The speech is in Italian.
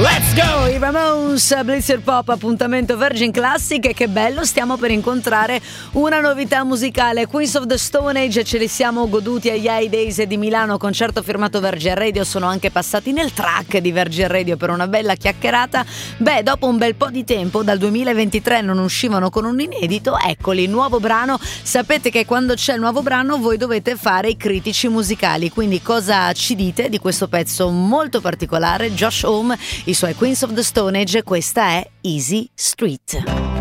Let's go! I Ramones, Blizzard Pop, appuntamento Virgin Classic. E che bello, stiamo per incontrare una novità musicale. Queens of the Stone Age ce li siamo goduti agli High Days di Milano, concerto firmato Virgin Radio. Sono anche passati nel track di Virgin Radio per una bella chiacchierata. Beh, dopo un bel po' di tempo, dal 2023 non uscivano con un inedito. Eccoli, nuovo brano. Sapete che quando c'è il nuovo brano voi dovete fare i critici musicali, quindi cosa ci dite di questo pezzo molto particolare? Josh Homme, i suoi Queens of the Stone Age, questa è Easy Street.